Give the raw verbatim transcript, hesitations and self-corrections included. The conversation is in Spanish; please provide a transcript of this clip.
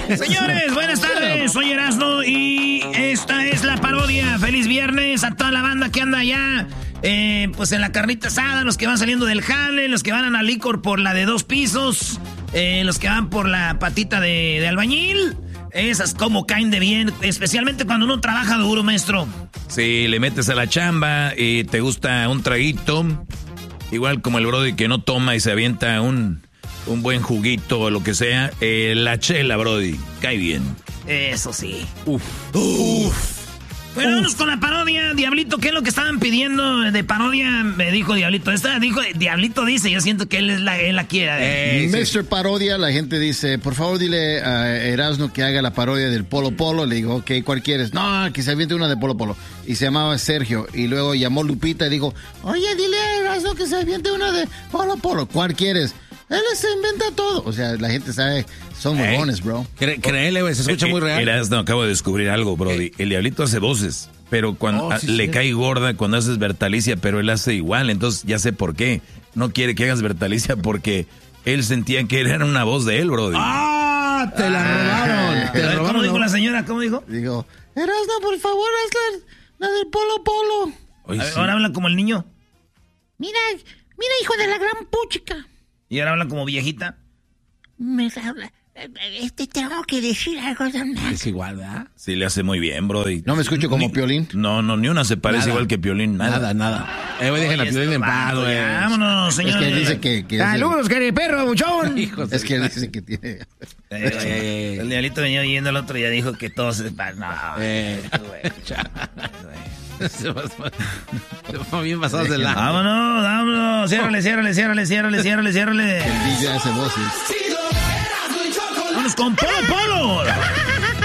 Señores, buenas tardes. Soy Erasmo y esta es la parodia. Feliz viernes a toda la banda que anda allá. Eh, pues en la carnita asada, los que van saliendo del jale, los que van a la licor por la de dos pisos, eh, los que van por la patita de, de albañil. Esas como caen de bien, especialmente cuando uno trabaja duro, maestro. Sí, le metes a la chamba y te gusta un traguito, igual como el brody que no toma y se avienta un, un buen juguito o lo que sea. Eh, la chela, brody, cae bien. Eso sí. Uf. Uf. Bueno, vamos con la parodia. Diablito, ¿qué es lo que estaban pidiendo de parodia? Me dijo Diablito. Esta dijo, Diablito dice, yo siento que él, es la, él la quiere. Eh, mister Sí. Parodia, la gente dice, por favor dile a Erasmo que haga la parodia del Polo Polo. Le digo, ok, ¿cuál quieres? No, que se aviente una de Polo Polo. Y se llamaba Sergio. Y luego llamó Lupita y dijo, oye, dile a Erasmo que se aviente una de Polo Polo. ¿Cuál quieres? Él se inventa todo. O sea, la gente sabe, son huevones, bro. Cre créele, güey, se escucha eh, muy real. Erasmo, acabo de descubrir algo, brody. El Diablito hace voces, pero cuando oh, sí, le sí. cae gorda cuando haces Bertalicia, pero él hace igual. Entonces ya sé por qué. No quiere que hagas Bertalicia porque él sentía que era una voz de él, brody. ¡Ah! Te la robaron. Ah, te ¿Cómo robaron, dijo ¿no? la señora? ¿Cómo dijo? Digo, Erasmo, por favor, haz la, la del Polo Polo. Oye, ver, sí. ahora habla como el niño. Mira, mira, hijo de la gran puchica. Y ahora habla como viejita. Me habla. Este, tengo que decir algo. Es igual, ¿verdad? Sí, le hace muy bien, brody. ¿No me escucho como Ni- Piolín? No, no, ni una se parece Nada. igual que Piolín. Nada. Nada, nada. Eh, güey, dejen a Oye, Piolín este en paz, vato, güey. ya, vámonos, Es señores. que él dice que... que Saludos, perro, buchón. Hijos de- Es que él dice que tiene... Eh, eh, el Diablito venía oyendo al otro y ya dijo que todos... No, Eh. güey. Se va- se va bien pasados de la... Vámonos, vámonos. Ciérrale, ciérrale, ciérrale, ciérrale, ciérrale, ciérrale. El D J hace voces. Vamos con Polo Polo.